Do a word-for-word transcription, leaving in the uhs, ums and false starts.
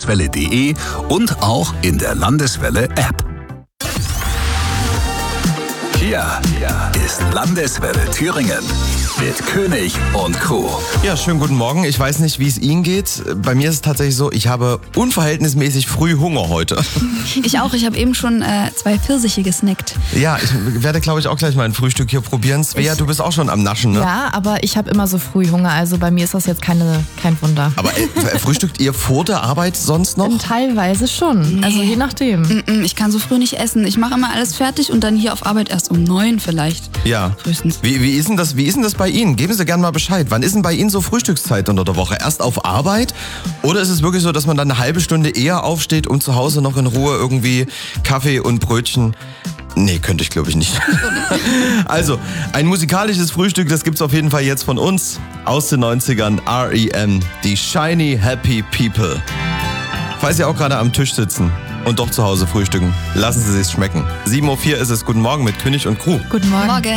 landeswelle punkt de und auch in der Landeswelle-App. Hier ist Landeswelle Thüringen mit König und Crew. Ja, schönen guten Morgen. Ich weiß nicht, wie es Ihnen geht. Bei mir ist es tatsächlich so, ich habe unverhältnismäßig früh Hunger heute. Ich auch. Ich habe eben schon äh, zwei Pfirsiche gesnackt. Ja, ich werde, glaube ich, auch gleich mal ein Frühstück hier probieren. Svea, du bist auch schon am Naschen, ne? Ja, aber ich habe immer so früh Hunger, also bei mir ist das jetzt keine, kein Wunder. Aber äh, frühstückt ihr vor der Arbeit sonst noch? Teilweise schon, Nee. also je nachdem. Mm-mm, ich kann so früh nicht essen. Ich mache immer alles fertig und dann hier auf Arbeit erst um neun vielleicht. Ja. Frühestens. Wie, wie, ist denn das, wie ist denn das bei Ihnen? Geben Sie gerne mal Bescheid. Wann ist denn bei Ihnen so Frühstückszeit unter der Woche? Erst auf Arbeit? Oder ist es wirklich so, dass man dann eine halbe Stunde eher aufsteht, um zu Hause noch in Ruhe irgendwie Kaffee und Brötchen... Nee, könnte ich glaube ich nicht. Also, ein musikalisches Frühstück, das gibt's auf jeden Fall jetzt von uns. Aus den neunzigern, R E M, die Shiny Happy People. Falls Sie auch gerade am Tisch sitzen und doch zu Hause frühstücken, lassen Sie sich's schmecken. sieben Uhr vier ist es. Guten Morgen mit König und Crew. Guten Morgen. Morgen.